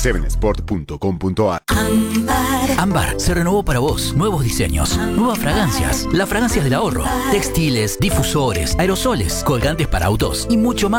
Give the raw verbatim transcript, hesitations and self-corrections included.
siete sport punto com punto a r. Ámbar se renovó para vos. Nuevos diseños, nuevas fragancias, las fragancias del ahorro, textiles, difusores, aerosoles, colgantes para autos y mucho más.